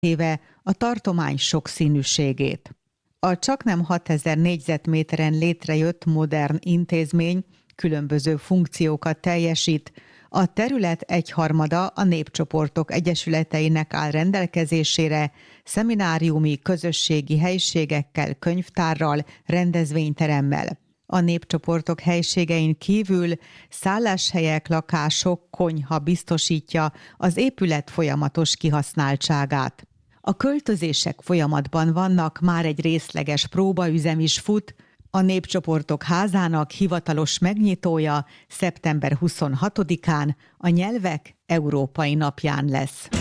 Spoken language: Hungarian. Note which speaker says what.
Speaker 1: éve a tartomány sokszínűségét. A csaknem 6000 négyzetméteren létrejött modern intézmény különböző funkciókat teljesít. A terület egyharmada a népcsoportok egyesületeinek áll rendelkezésére, szemináriumi, közösségi helyiségekkel, könyvtárral, rendezvényteremmel. A népcsoportok helységein kívül szálláshelyek, lakások, konyha biztosítja az épület folyamatos kihasználtságát. A költözések folyamatban vannak, már egy részleges próbaüzem is fut. A Népcsoportok Házának hivatalos megnyitója szeptember 26-án, a Nyelvek Európai Napján lesz.